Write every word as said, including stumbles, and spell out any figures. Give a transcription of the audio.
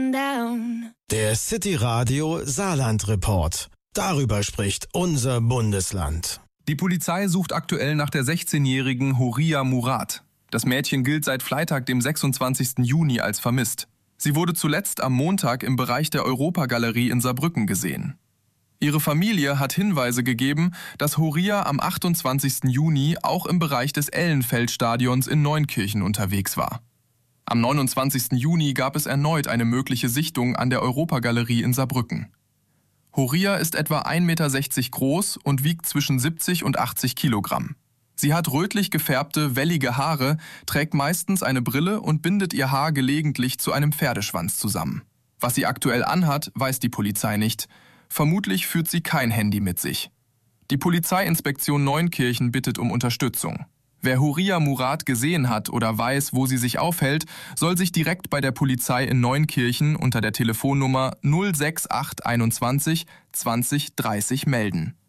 Der City Radio Saarland Report. Darüber spricht unser Bundesland. Die Polizei sucht aktuell nach der sechzehnjährigen Horia Murat. Das Mädchen gilt seit Freitag, dem sechsundzwanzigsten Juni, als vermisst. Sie wurde zuletzt am Montag im Bereich der Europagalerie in Saarbrücken gesehen. Ihre Familie hat Hinweise gegeben, dass Horia am achtundzwanzigsten Juni auch im Bereich des Ellenfeldstadions in Neunkirchen unterwegs war. Am neunundzwanzigsten Juni gab es erneut eine mögliche Sichtung an der Europagalerie in Saarbrücken. Horia ist etwa ein Meter sechzig groß und wiegt zwischen siebzig und achtzig Kilogramm. Sie hat rötlich gefärbte, wellige Haare, trägt meistens eine Brille und bindet ihr Haar gelegentlich zu einem Pferdeschwanz zusammen. Was sie aktuell anhat, weiß die Polizei nicht. Vermutlich führt sie kein Handy mit sich. Die Polizeiinspektion Neunkirchen bittet um Unterstützung. Wer Horia Murat gesehen hat oder weiß, wo sie sich aufhält, soll sich direkt bei der Polizei in Neunkirchen unter der Telefonnummer null sechs acht einundzwanzig zwanzig dreißig melden.